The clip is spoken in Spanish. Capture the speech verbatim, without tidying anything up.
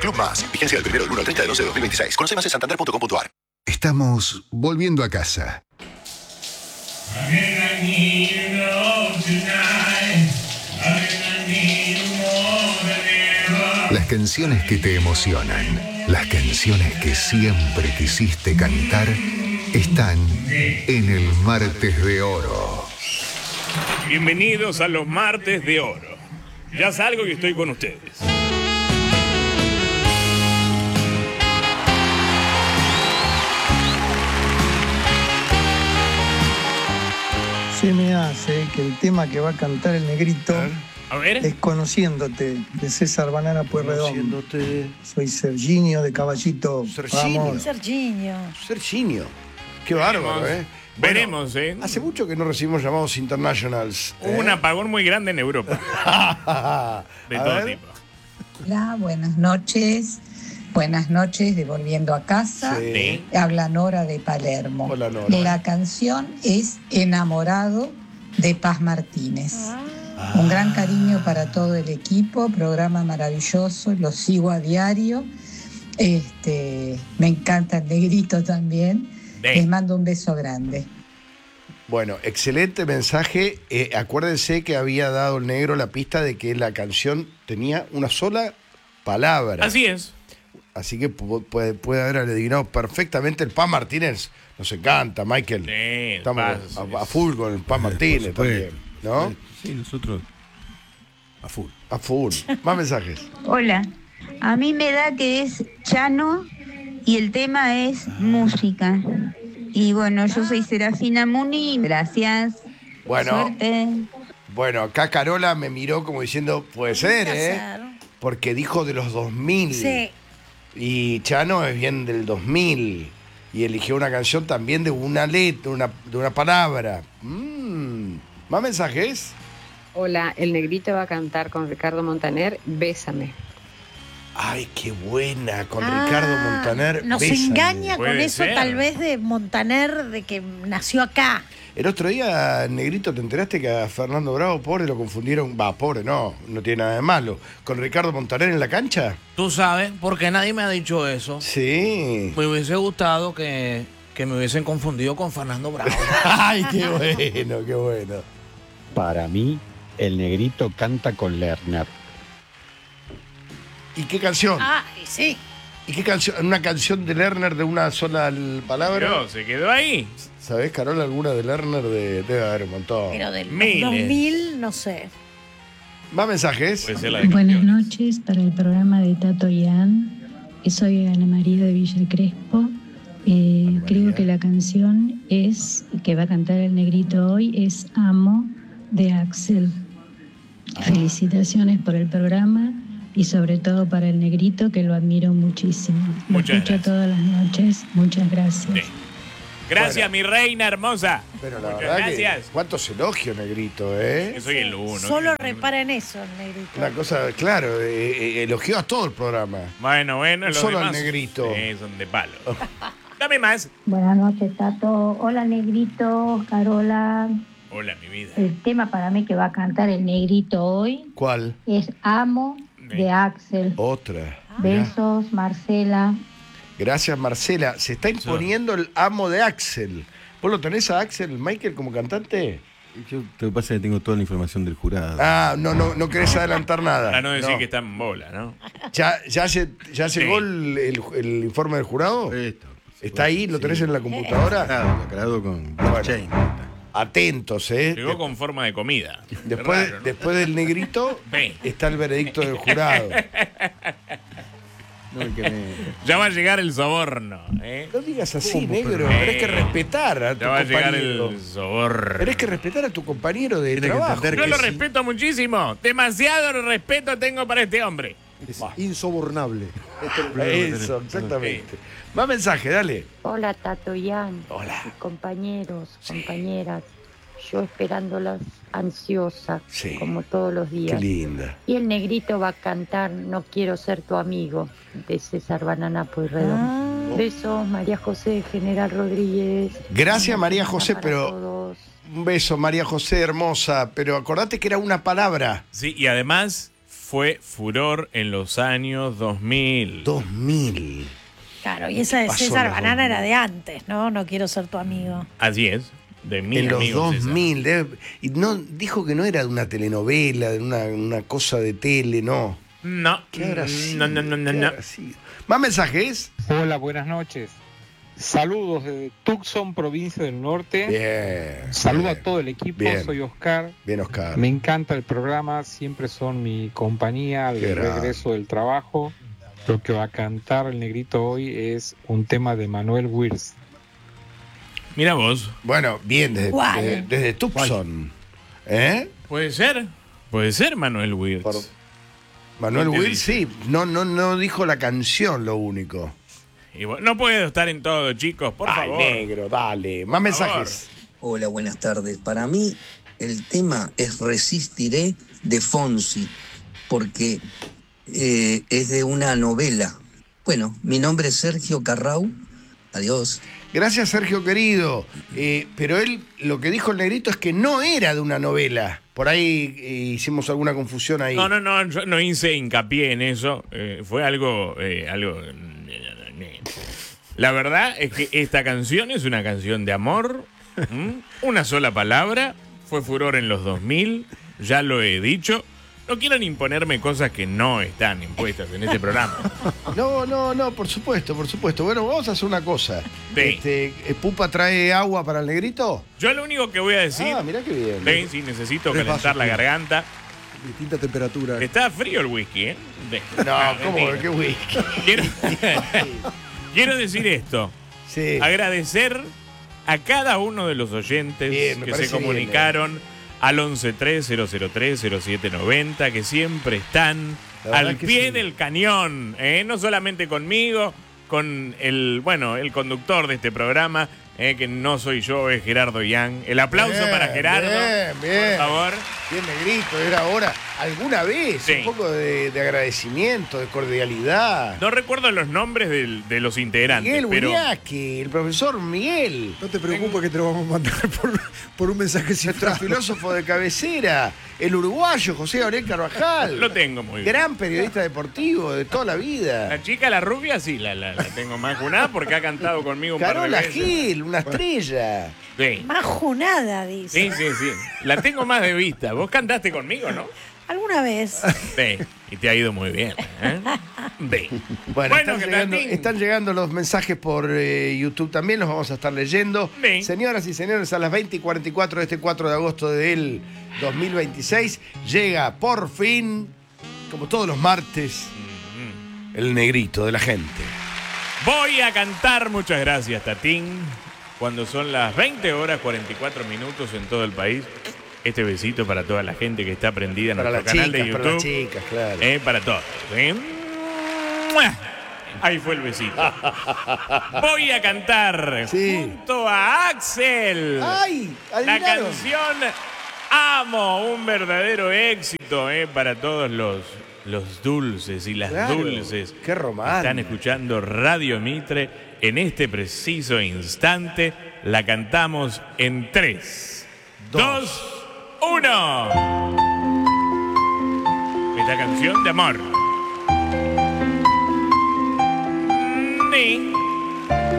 Club Más. Vigencia del primero del uno al treinta del once de dos mil veintiséis. Conoce más en santander punto com punto a r. Estamos volviendo a casa. Las canciones que te emocionan, las canciones que siempre quisiste cantar, están en el Martes de Oro. Bienvenidos a los Martes de Oro. Ya salgo y estoy con ustedes. Se me hace que el tema que va a cantar el negrito a ver. es Conociéndote, de César Banana Pueyrredón. Conociéndote. Soy Serginio de Caballito. Serginio. Vamos. Serginio. Serginio. Qué bárbaro, Veremos. ¿eh? Veremos, ¿eh? Hace mucho que no recibimos llamados internationals. ¿eh? Hubo un apagón muy grande en Europa. De A todo ver. tipo. Hola, buenas noches. Buenas noches de Volviendo a Casa. Sí. Habla Nora de Palermo. Hola, Nora. La canción es Enamorado de Paz Martínez. Un gran cariño para todo el equipo, programa maravilloso, lo sigo a diario. Este, me encanta el negrito también. Sí. Les mando un beso grande. Bueno, excelente mensaje. Eh, acuérdense que había dado el negro la pista de que la canción tenía una sola palabra. Así es. Así que pu- puede, puede haber adivinado perfectamente el Paz Martínez. Nos encanta, Michael. Sí, Estamos Paz, a, a full con el Paz Martínez también, ¿no? Sí, nosotros a full. A full. Más mensajes. Hola, a mí me da que es Chano y el tema es música. Y bueno, yo soy Serafina Muni, gracias. Bueno, Suerte. bueno, acá Carola me miró como diciendo, puede ser, ¿eh? Porque dijo de los dos mil. Sí. Y Chano es bien del dos mil. Y eligió una canción también de una letra, una, de una palabra. Mm. ¿Más mensajes? Hola, el negrito va a cantar con Ricardo Montaner, Bésame. Ay, qué buena, con Ah, Ricardo Montaner. Nos Bésame. engaña con Puede eso, ser. tal vez, de Montaner, de que nació acá. El otro día, Negrito, ¿te enteraste que a Fernando Bravo, pobre, lo confundieron? Va, pobre, no, no tiene nada de malo. ¿Con Ricardo Montaner en la cancha? Tú sabes, porque nadie me ha dicho eso. Sí. Me hubiese gustado que, que me hubiesen confundido con Fernando Bravo. Ay, qué bueno, qué bueno. Para mí, el negrito canta con Lerner. ¿Y qué canción? Ah, sí. ¿Y qué canción? ¿Una canción de Lerner de una sola l- palabra? Pero se quedó ahí. ¿Sabés, Carol, alguna de Lerner? De, debe haber un montón. Pero del Miles. dos mil, no sé. ¿Más mensajes? Puede ser la de Buenas campeones. noches para el programa de Tato Ian. Soy Ana María de Villa Crespo. Eh, Ana creo María. que la canción es que va a cantar el negrito hoy es Amo de Axel. Felicitaciones por el programa y sobre todo para el negrito que lo admiro muchísimo. Lo Muchas escucho gracias. todas las noches. Muchas gracias. Sí. Gracias, Bueno. mi reina hermosa. Pero la Muchas verdad gracias. que cuántos elogios, Negrito, ¿eh? Que soy el uno. Solo que- repara en eso, el negrito. Una cosa, claro, eh, eh, elogió a todo el programa. Bueno, bueno, los Solo al demás, negrito. sí, son de palo. Dame más. Buenas noches, Tato. Hola, negrito, Carola. Hola, mi vida. El tema para mí que va a cantar el negrito hoy ¿Cuál? es Amo de Axel. Otra. Besos, Marcela. Gracias, Marcela. Se está imponiendo el amo de Axel. ¿Vos lo tenés a Axel, Michael, como cantante? Yo, lo que pasa es que tengo toda la información del jurado. Ah, no, no, no querés adelantar nada. Para no decir No. que está en bola, ¿no? ¿Ya, ya, se- ya Sí. llegó el, el- el informe del jurado? Esto, ¿Está ahí? ¿Lo tenés sí. en la computadora? Claro, aclarado con Bueno. blockchain. Atentos, ¿eh? Llegó con forma de comida. Después, Raro, ¿no? después del negrito Sí. está el veredicto del jurado. No, el que me- Ya va a llegar el soborno, ¿eh? No digas así, ¿Cómo, negro. pero? Tenés que respetar a tu Ya va a llegar compañero. el soborno. Tenés que respetar a tu compañero de Tiene que trabajo. entender Yo que lo sí. respeto muchísimo. Demasiado respeto tengo para este hombre. Es insobornable. Eso, exactamente. Más mensaje, dale. Hola, Tato Ian. Hola. Compañeros, compañeras. Yo esperándolas ansiosa, Sí. como todos los Qué días. linda. Y el negrito va a cantar No quiero ser tu amigo, de César Banana Pueyrredón. Ah. Besos, María José, General Rodríguez. Gracias, María Buena José, para pero todos. un beso, María José, hermosa. Pero acordate que era una palabra. Sí, y además fue furor en los años dos mil. dos mil. Claro, y esa de Pasó César los Banana dos mil. era de antes, ¿no? No quiero ser tu amigo. Así es, de mi En los amigo dos César. mil. de- y no, dijo que no era de una telenovela, de una, una cosa de tele, no. No, ¿Qué habrá sido? no, no, no, no, ¿Qué no. habrá sido? ¿Más mensajes? Hola, buenas noches. Saludos desde Tucson, provincia del norte. Bien. Saludo bien. a todo el equipo, Bien. soy Oscar. Bien, Oscar. Me encanta el programa, siempre son mi compañía al Qué grande. regreso del trabajo. Lo que va a cantar el negrito hoy es un tema de Manuel Wirtz. Mira vos. Bueno, bien, desde, ¿Cuál? desde, desde Tucson. ¿Eh? Puede ser, puede ser Manuel Wirtz. Por- Manuel ¿Qué te Will, dice? sí. No, no, no dijo la canción, lo único. Y bueno, no puedo estar en todo, chicos, por Ay, favor. negro, dale. Más Por favor. mensajes. Hola, buenas tardes. Para mí el tema es Resistiré de Fonsi, porque eh, es de una novela. Bueno, mi nombre es Sergio Carrau. Adiós. Gracias, Sergio querido. Eh, pero él, lo que dijo el negrito es que no era de una novela. Por ahí eh, hicimos alguna confusión ahí. No, no, no, yo no hice hincapié en eso. Eh, fue algo, eh, algo. La verdad es que esta canción es una canción de amor. ¿m? Una sola palabra. Fue furor en los dos mil. Ya lo he dicho. No quieran imponerme cosas que no están impuestas en este programa. No, no, no, por supuesto, por supuesto. Bueno, vamos a hacer una cosa. Sí. Este, eh, ¿Pupa trae agua para el negrito? Yo lo único que voy a decir. Ah, mirá qué bien. Ven, si necesito Tres calentar vasos, la sí. garganta. Distinta temperatura. Está frío el whisky, ¿eh? De- No, ¿cómo? mentira. ¿Qué whisky? Quiero, quiero decir esto. Sí. Agradecer a cada uno de los oyentes Bien, me que se parece bien, comunicaron al once tres cero cero tres cero siete noventa, que siempre están La verdad al que pie sí. del cañón, ¿eh? No solamente conmigo, con el, bueno, el conductor de este programa, ¿eh? Que no soy yo, es Gerardo Yang. El aplauso Bien, para Gerardo, bien, bien. por favor. Bien, negrito, era hora. ¿Alguna vez? Sí. Un poco de, de agradecimiento, de cordialidad. No recuerdo los nombres del- de los integrantes, Miguel pero Buñaque, el profesor Miguel. No te preocupes que te lo vamos a mandar por, por un mensaje Nuestro cifrado. filósofo de cabecera, el uruguayo José Gabriel Carvajal. lo tengo muy bien. Gran periodista deportivo de toda la vida. La chica, la rubia, sí, la, la, la tengo más junada porque ha cantado conmigo un par de Carola veces. Gil, una estrella. Sí. Más junada, dice. Sí, sí, sí. La tengo más de vista. Vos cantaste conmigo, ¿no? ¿Alguna vez? Sí. Y te ha ido muy bien. ¿eh? Sí. Bueno, Bueno, están, ¿qué tal, llegando, Tim? están llegando los mensajes por eh, YouTube también, los vamos a estar leyendo. Sí. Señoras y señores, a las veinte y cuarenta y cuatro de este cuatro de agosto del dos mil veintiséis llega por fin, como todos los martes, el negrito de la gente. Voy a cantar, muchas gracias, Tatín. Cuando son las veinte horas cuarenta y cuatro minutos en todo el país. Este besito para toda la gente que está prendida en Para nuestro las canal chicas, de para YouTube. las chicas, claro. Eh, para todos. ¿eh? ¡Mua! Ahí fue el besito. Voy a cantar Sí. junto a Axel. ¡Ay! La adivinaron. canción Amo, un verdadero éxito eh, para todos los, los dulces y las Claro, dulces qué que romántico. están escuchando Radio Mitre. En este preciso instante la cantamos en tres, dos, uno. Esta canción de amor. Ni.